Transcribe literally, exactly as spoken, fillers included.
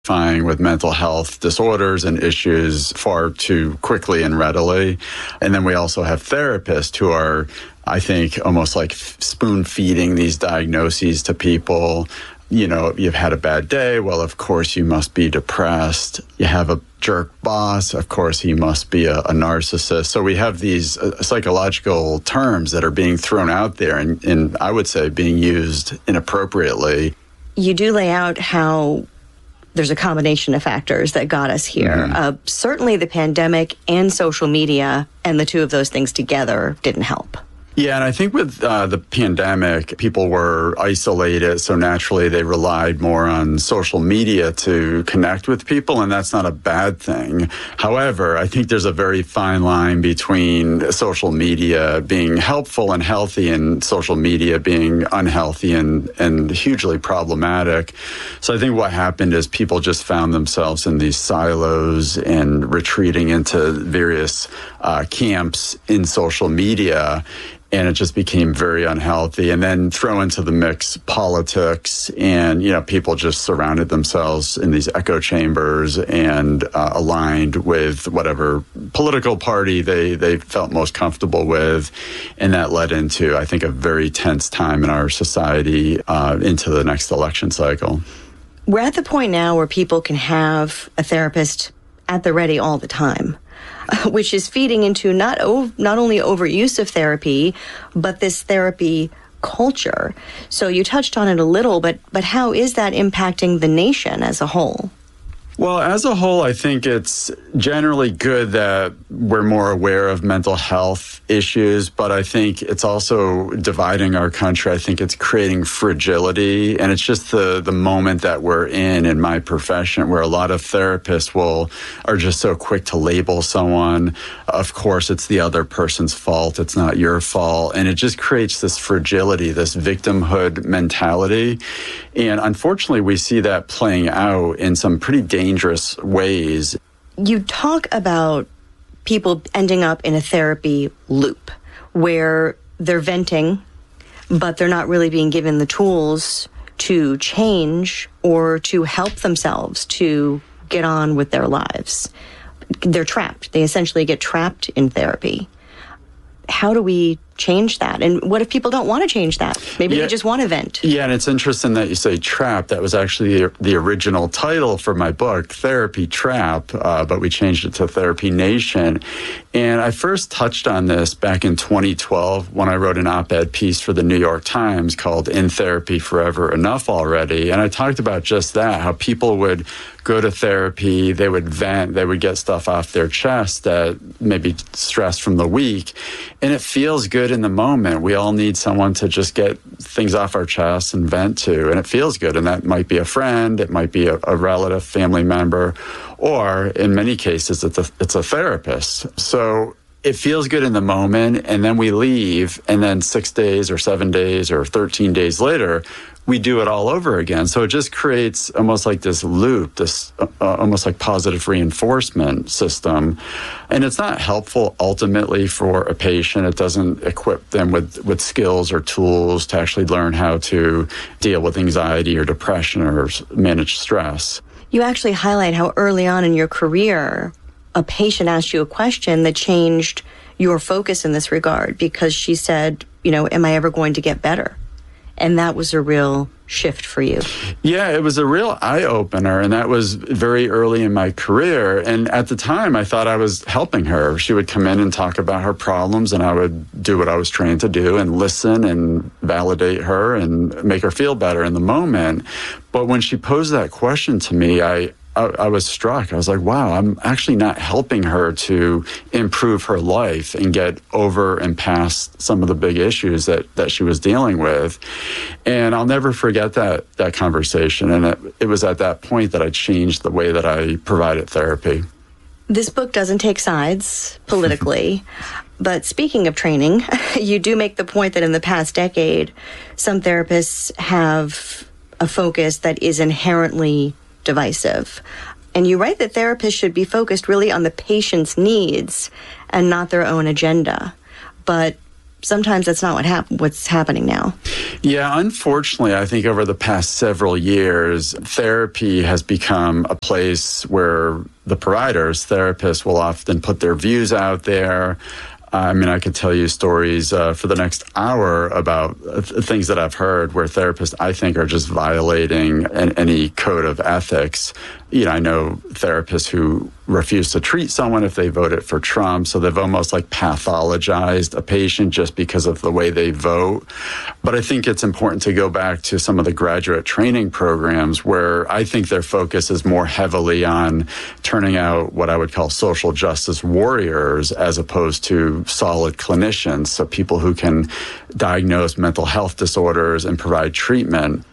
with mental health disorders and issues far too quickly and readily. And then we also have therapists who are, I think, almost like spoon feeding these diagnoses to people. You know, you've had a bad day. Well, of course, you must be depressed. You have a jerk boss. Of course, he must be a, a narcissist. So we have these uh, psychological terms that are being thrown out there and, and I would say being used inappropriately. You do lay out how there's a combination of factors that got us here. Mm-hmm. Uh, certainly the pandemic and social media, and the two of those things together didn't help. Yeah, and I think with uh, the pandemic, people were isolated, so naturally they relied more on social media to connect with people, and that's not a bad thing. However, I think there's a very fine line between social media being helpful and healthy and social media being unhealthy and, and hugely problematic. So I think what happened is people just found themselves in these silos and retreating into various uh, camps in social media. And it just became very unhealthy. And then throw into the mix politics, and, you know, people just surrounded themselves in these echo chambers and uh, aligned with whatever political party they, they felt most comfortable with. And that led into, I think, a very tense time in our society uh, into the next election cycle. We're at the point now where people can have a therapist at the ready all the time, which is feeding into not o- not only overuse of therapy, but this therapy culture. So you touched on it a little, but but how is that impacting the nation as a whole? Well, as a whole, I think it's generally good that we're more aware of mental health issues, but I think it's also dividing our country. I think it's creating fragility, and it's just the, the moment that we're in in my profession, where a lot of therapists will are just so quick to label someone. Of course, it's the other person's fault. It's not your fault. And it just creates this fragility, this victimhood mentality. And unfortunately, we see that playing out in some pretty dangerous ways. You talk about people ending up in a therapy loop where they're venting, but they're not really being given the tools to change or to help themselves to get on with their lives. They're trapped. They essentially get trapped in therapy. How do we change that? And what if people don't want to change that? Maybe yeah. they just want to vent. Yeah, and it's interesting that you say trap. That was actually the, the original title for my book, Therapy Trap, uh, but we changed it to Therapy Nation. And I first touched on this back in twenty twelve when I wrote an op-ed piece for the New York Times called In Therapy Forever, Enough Already. And I talked about just that, how people would go to therapy, they would vent, they would get stuff off their chest that maybe stress from the week. And it feels good in the moment. We all need someone to just get things off our chest and vent to, and it feels good. And that might be a friend, it might be a, a relative, family member, or in many cases, it's a, it's a therapist. So it feels good in the moment, and then we leave, and then six days or seven days or thirteen days later, we do it all over again. So it just creates almost like this loop, this uh, almost like positive reinforcement system. And it's not helpful ultimately for a patient. It doesn't equip them with, with skills or tools to actually learn how to deal with anxiety or depression or manage stress. You actually highlight how early on in your career, a patient asked you a question that changed your focus in this regard, because she said, you know, am I ever going to get better? And that was a real shift for you. Yeah, it was a real eye-opener, and that was very early in my career. And at the time, I thought I was helping her. She would come in and talk about her problems, and I would do what I was trained to do and listen and validate her and make her feel better in the moment. But when she posed that question to me, I I, I was struck. I was like, wow, I'm actually not helping her to improve her life and get over and past some of the big issues that, that she was dealing with. And I'll never forget that that conversation. And it, it was at that point that I changed the way that I provided therapy. This book doesn't take sides politically. But speaking of training, you do make the point that in the past decade, some therapists have a focus that is inherently divisive. And you write that therapists should be focused really on the patient's needs and not their own agenda. But sometimes that's not what hap- what's happening now. Yeah, unfortunately, I think over the past several years, therapy has become a place where the providers, therapists, will often put their views out there. I mean, I could tell you stories uh, for the next hour about uh, th- things that I've heard where therapists, I think, are just violating an- any code of ethics. You know, I know therapists who refuse to treat someone if they voted for Trump, so they've almost like pathologized a patient just because of the way they vote. But I think it's important to go back to some of the graduate training programs where I think their focus is more heavily on turning out what I would call social justice warriors as opposed to solid clinicians, so people who can diagnose mental health disorders and provide treatment.